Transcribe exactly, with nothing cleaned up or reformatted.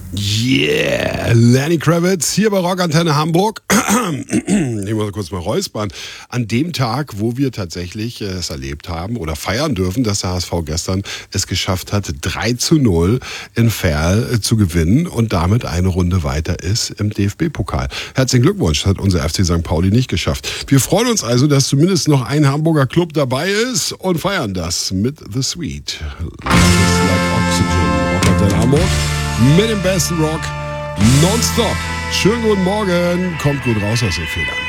Yeah, Lenny Kravitz hier bei Rockantenne Hamburg. Ich muss kurz mal räuspern. An dem Tag, wo wir tatsächlich es erlebt haben oder feiern dürfen, dass der H S V gestern es geschafft hat, drei zu null in Verl zu gewinnen und damit eine Runde weiter ist im D F B-Pokal. Herzlichen Glückwunsch, hat unser F C Sankt Pauli nicht geschafft. Wir freuen uns also, dass zumindest noch ein Hamburger Club dabei ist und feiern das mit The Sweet. Love is like Oxygen. Rockantenne Hamburg. Mit dem besten Rock nonstop. Schönen guten Morgen, kommt gut raus aus den Federn.